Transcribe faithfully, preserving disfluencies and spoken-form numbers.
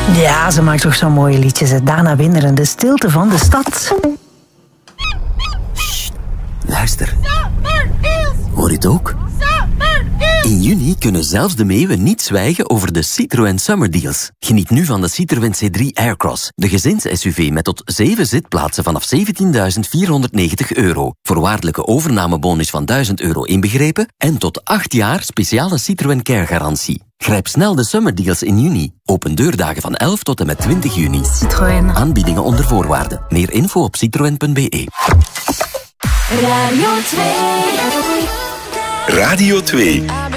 Ja, ze maakt toch zo'n mooie liedjes. Hè? Dana Winderen, De stilte van de stad. Sst, luister. Hoor je het ook? In juni kunnen zelfs de meeuwen niet zwijgen over de Citroën Summer Deals. Geniet nu van de Citroën C drie Aircross, de gezins-S U V met tot zeven zitplaatsen vanaf zeventienduizend vierhonderdnegentig euro. Voorwaardelijke overnamebonus van duizend euro inbegrepen en tot acht jaar speciale Citroën Care-garantie. Grijp snel de Summer Deals in juni. Open deurdagen van elf tot en met twintig juni. Citroën. Aanbiedingen onder voorwaarden. Meer info op citroën punt b e. Radio twee. Radio twee.